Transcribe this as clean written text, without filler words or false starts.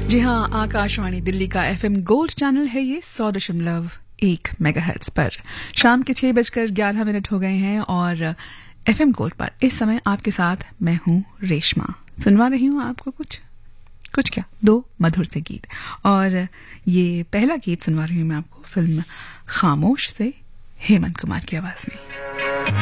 जी हाँ, आकाशवाणी दिल्ली का FM gold channel है ये 100.1 मेगाहर्ट्ज पर। शाम के 6:11 हो गए हैं और एफएम गोल्ड पर इस समय आपके साथ मैं हूँ रेशमा। सुनवा रही हूँ आपको कुछ क्या 2 मधुर से गीत, और ये पहला गीत सुनवा रही हूँ मैं आपको फिल्म खामोश से हेमंत कुमार की आवाज में।